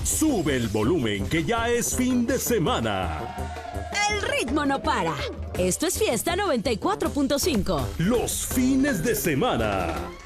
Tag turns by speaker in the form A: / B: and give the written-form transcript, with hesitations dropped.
A: Sube el volumen que ya es fin de semana.
B: El ritmo no para. Esto es Fiesta 94.5.
A: Los fines de semana.